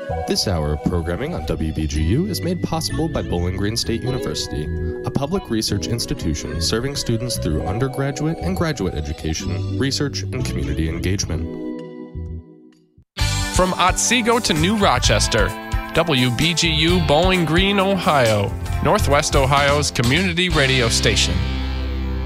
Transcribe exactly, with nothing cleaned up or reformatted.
This hour of programming on W B G U is made possible by Bowling Green State University, a public research institution serving students through undergraduate and graduate education, research, and community engagement. From Otsego to New Rochester, W B G U Bowling Green, Ohio, Northwest Ohio's community radio station.